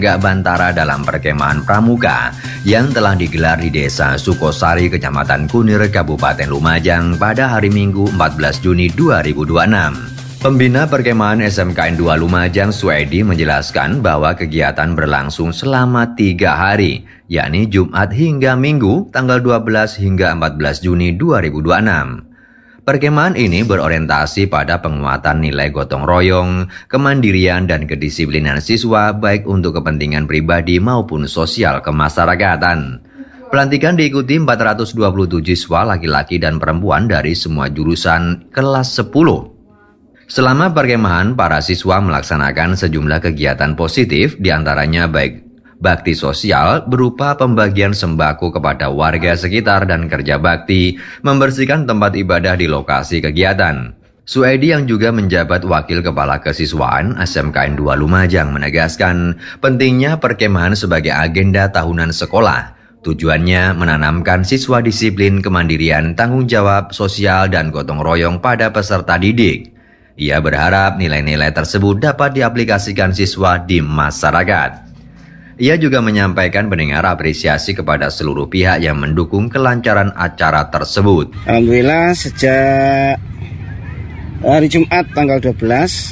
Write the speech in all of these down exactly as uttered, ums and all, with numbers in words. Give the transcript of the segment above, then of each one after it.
Gagak Bantara dalam perkemahan pramuka yang telah digelar di Desa Sukosari, Kecamatan Kunir, Kabupaten Lumajang pada hari Minggu empat belas Juni dua ribu dua puluh enam. Pembina perkemahan S M K N dua Lumajang, Suedi, menjelaskan bahwa kegiatan berlangsung selama tiga hari, yakni Jumat hingga Minggu tanggal dua belas hingga empat belas Juni dua ribu dua puluh enam. Perkemahan ini berorientasi pada penguatan nilai gotong royong, kemandirian dan kedisiplinan siswa baik untuk kepentingan pribadi maupun sosial kemasyarakatan. Pelantikan diikuti empat ratus dua puluh tujuh siswa laki-laki dan perempuan dari semua jurusan kelas sepuluh. Selama perkemahan, para siswa melaksanakan sejumlah kegiatan positif, diantaranya baik bakti sosial berupa pembagian sembako kepada warga sekitar dan kerja bakti, membersihkan tempat ibadah di lokasi kegiatan. Suedi yang juga menjabat Wakil Kepala Kesiswaan S M K N dua Lumajang menegaskan pentingnya perkemahan sebagai agenda tahunan sekolah. Tujuannya menanamkan siswa disiplin, kemandirian, tanggung jawab sosial, dan gotong royong pada peserta didik. Ia berharap nilai-nilai tersebut dapat diaplikasikan siswa di masyarakat. Ia juga menyampaikan mendengar apresiasi kepada seluruh pihak yang mendukung kelancaran acara tersebut. Alhamdulillah sejak hari Jumat tanggal dua belas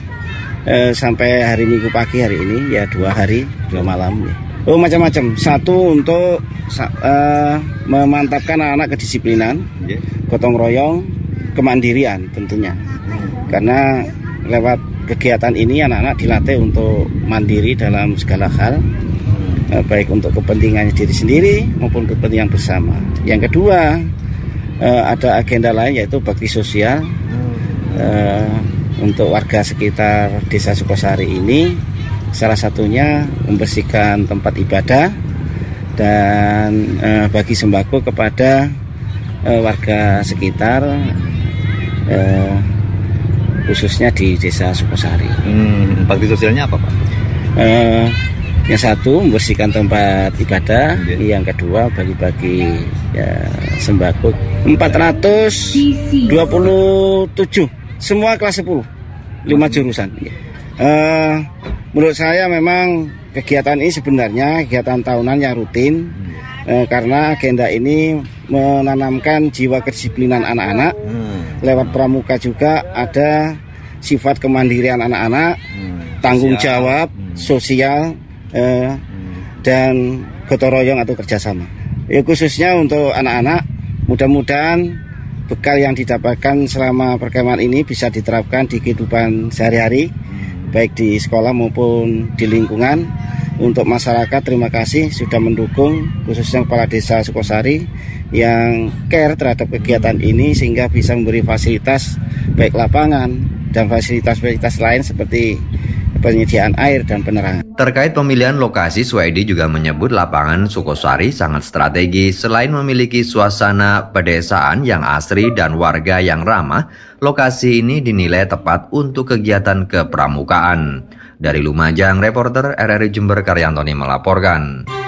eh, sampai hari Minggu pagi hari ini, ya dua hari, dua malam. Oh, macam-macam. Satu untuk uh, memantapkan anak-anak kedisiplinan, gotong royong, kemandirian tentunya. Karena lewat kegiatan ini anak-anak dilatih untuk mandiri dalam segala hal, eh, baik untuk kepentingan diri sendiri maupun kepentingan bersama. Yang kedua, eh, ada agenda lain yaitu bakti sosial eh, untuk warga sekitar Desa Sukosari ini. Salah satunya membersihkan tempat ibadah dan eh, bagi sembako kepada eh, warga sekitar, eh, khususnya di Desa Sukosari. Hmm, bakti sosialnya apa, Pak? Eh, yang satu membersihkan tempat ibadah, yeah. Yang kedua bagi-bagi ya, sembako empat ratus dua puluh tujuh, semua kelas sepuluh, lima jurusan. Eh, menurut saya memang kegiatan ini sebenarnya kegiatan tahunan yang rutin, eh, karena agenda ini menanamkan jiwa kedisiplinan anak-anak. Hmm. Lewat pramuka juga ada sifat kemandirian anak-anak, hmm. tanggung jawab, hmm. sosial, eh, hmm. dan gotong royong atau kerjasama. Ya, khususnya untuk anak-anak, mudah-mudahan bekal yang didapatkan selama perkemahan ini bisa diterapkan di kehidupan sehari-hari, hmm. baik di sekolah maupun di lingkungan. Untuk masyarakat, terima kasih sudah mendukung, khususnya Kepala Desa Sukosari yang care terhadap kegiatan ini sehingga bisa memberi fasilitas baik lapangan dan fasilitas-fasilitas lain seperti penyediaan air dan penerangan. Terkait pemilihan lokasi, Suedi juga menyebut lapangan Sukosari sangat strategis. Selain memiliki suasana pedesaan yang asri dan warga yang ramah, lokasi ini dinilai tepat untuk kegiatan kepramukaan. Dari Lumajang, reporter R R I Jember Karyantoni melaporkan.